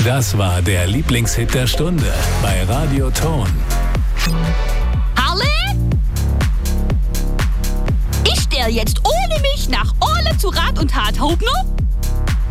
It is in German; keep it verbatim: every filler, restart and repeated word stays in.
Das war der Lieblingshit der Stunde bei Radio Ton. Harle? Ich stell jetzt ohne mich nach Orle zu Rat und Tat. Haut noch?